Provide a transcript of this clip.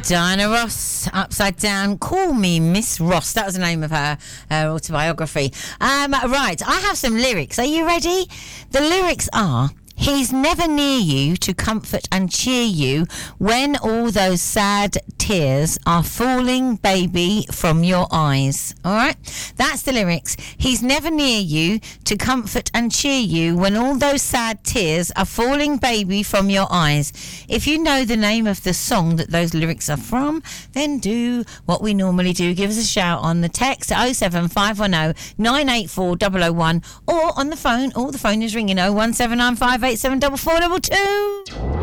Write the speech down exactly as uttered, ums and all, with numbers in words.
Diana Ross, Upside Down. Call me Miss Ross. That was the name of her, her autobiography. Um, right, I have some lyrics. Are you ready? The lyrics are: he's never near you to comfort and cheer you when all those sad tears are falling, baby, from your eyes. All right? That's the lyrics. He's never near you to comfort and cheer you when all those sad tears are falling, baby, from your eyes. If you know the name of the song that those lyrics are from, then do what we normally do. Give us a shout on the text at oh seven five one oh nine eight four oh oh one or on the phone. Oh, the phone is ringing. oh one seven nine five eight seven four four two two.